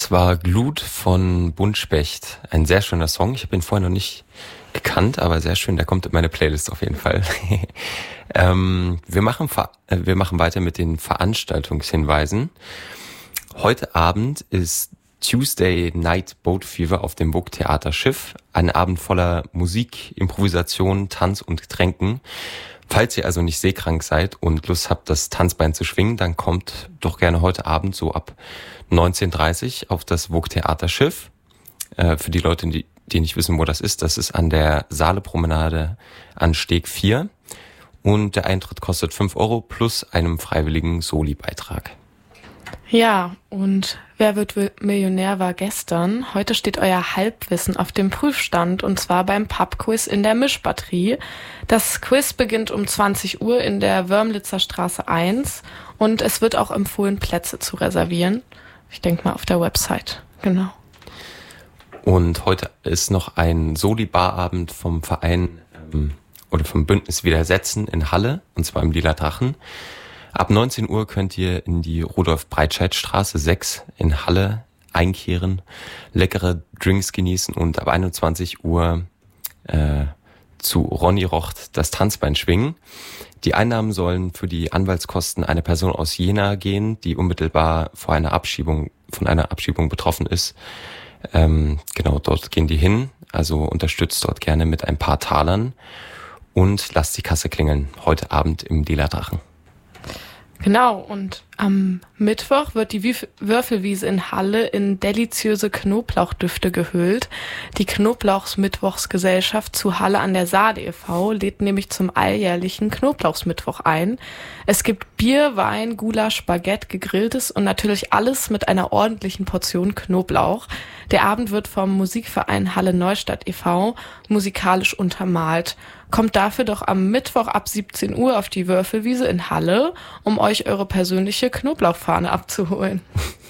Das war Glut von Buntspecht. Ein sehr schöner Song. Ich habe ihn vorher noch nicht gekannt, aber sehr schön. Der kommt in meine Playlist auf jeden Fall. Wir machen weiter mit den Veranstaltungshinweisen. Heute Abend ist Tuesday Night Boat Fever auf dem Burgtheater Schiff. Ein Abend voller Musik, Improvisation, Tanz und Getränken. Falls ihr also nicht seekrank seid und Lust habt, das Tanzbein zu schwingen, dann kommt doch gerne heute Abend so ab 19:30 auf das Burgtheater Schiff. Für die Leute, die nicht wissen, wo das ist an der Saalepromenade an Steg 4. Und der Eintritt kostet 5 Euro plus einem freiwilligen Soli-Beitrag. Ja, und Wer wird Millionär war gestern. Heute steht euer Halbwissen auf dem Prüfstand und zwar beim Pubquiz in der Mischbatterie. Das Quiz beginnt um 20 Uhr in der Wörmlitzer Straße 1 und es wird auch empfohlen, Plätze zu reservieren. Ich denke mal auf der Website, genau. Und heute ist noch ein Soli-Barabend vom Verein oder vom Bündnis Widersetzen in Halle, und zwar im Lila Drachen. Ab 19 Uhr könnt ihr in die Rudolf-Breitscheid-Straße 6 in Halle einkehren, leckere Drinks genießen und ab 21 Uhr zu Ronny Rocht das Tanzbein schwingen. Die Einnahmen sollen für die Anwaltskosten einer Person aus Jena gehen, die unmittelbar von einer Abschiebung betroffen ist. Genau, dort gehen die hin, also unterstützt dort gerne mit ein paar Talern und lasst die Kasse klingeln, heute Abend im Lila Drachen. Genau, und am Mittwoch wird die Würfelwiese in Halle in deliziöse Knoblauchdüfte gehüllt. Die Knoblauchsmittwochsgesellschaft zu Halle an der Saale e.V. lädt nämlich zum alljährlichen Knoblauchsmittwoch ein. Es gibt Bier, Wein, Gulasch, Baguette, Gegrilltes und natürlich alles mit einer ordentlichen Portion Knoblauch. Der Abend wird vom Musikverein Halle Neustadt e.V. musikalisch untermalt. Kommt dafür doch am Mittwoch ab 17 Uhr auf die Würfelwiese in Halle, um euch eure persönliche Knoblauchfahne abzuholen.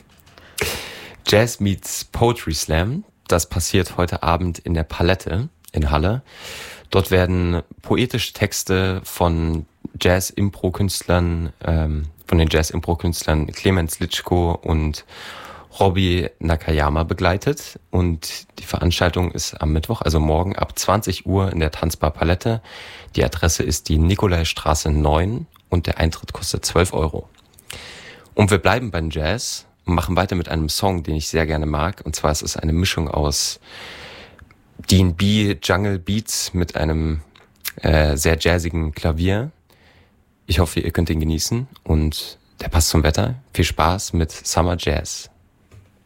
Jazz meets Poetry Slam, das passiert heute Abend in der Palette in Halle. Dort werden poetische Texte von Jazz-Impro-Künstlern, von den Jazz-Impro-Künstlern Clemens Litschko und Robbie Nakayama begleitet, und die Veranstaltung ist am Mittwoch, also morgen ab 20 Uhr in der Tanzbar Palette. Die Adresse ist die Nikolaistraße 9 und der Eintritt kostet 12 Euro. Und wir bleiben beim Jazz und machen weiter mit einem Song, den ich sehr gerne mag, und zwar ist es eine Mischung aus D&B, Jungle Beats mit einem sehr jazzigen Klavier. Ich hoffe, ihr könnt ihn genießen und der passt zum Wetter. Viel Spaß mit Summer Jazz.